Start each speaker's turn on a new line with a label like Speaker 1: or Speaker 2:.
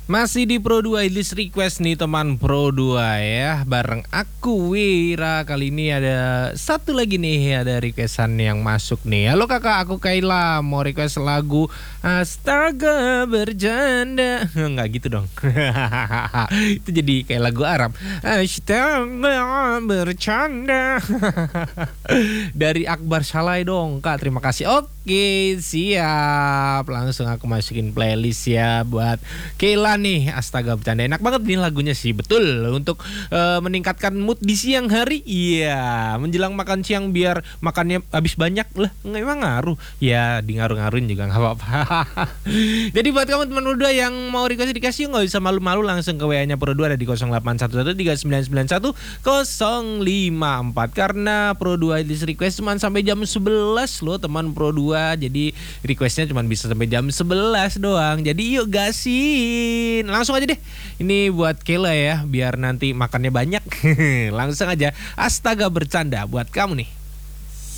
Speaker 1: Masih di Pro 2 list request nih teman Pro 2 ya. Bareng aku Wira. Kali ini ada satu lagi nih, ada requestan yang masuk nih. Halo kakak, aku Kayla. Mau request lagu Astaga Bercanda. Nggak gitu dong. Itu jadi kayak lagu Arab. Astaga Bercanda. Dari Akbar Salai dong kak, terima kasih. Oke siap, langsung aku masukin playlist ya buat Kayla nih. Astaga Bercanda, enak banget nih lagunya sih. Betul, untuk meningkatkan mood di siang hari. Iya, menjelang makan siang biar makannya habis banyak lah. Nggak, emang ngaruh. Ya di ngaruh-ngaruhin juga nggak apa-apa. Jadi buat kamu teman Pro 2 yang mau request dikasih, nggak usah malu-malu, langsung ke WA-nya Pro 2 ada di 08113991 054. Karena Pro 2 list request cuma sampai jam 11 loh teman Pro 2. Jadi requestnya cuma bisa sampai jam 11 doang. Jadi yuk gasin. Langsung aja deh. Ini buat Kayla ya, biar nanti makannya banyak. Langsung aja Astaga Bercanda buat kamu nih.